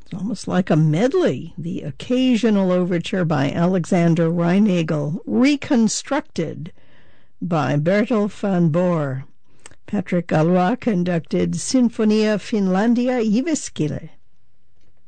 almost like a medley. The occasional overture by Alexander Reinagel, reconstructed by Bertel van Boer. Patrick Galois conducted Sinfonia Finlandia Jyväskylä.